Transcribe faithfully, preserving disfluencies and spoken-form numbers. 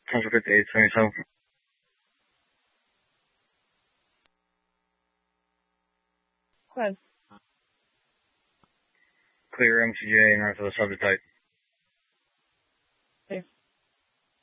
Central fifty-eight seventy-seven. Go ahead. Clear M C J north of the subject type. Okay.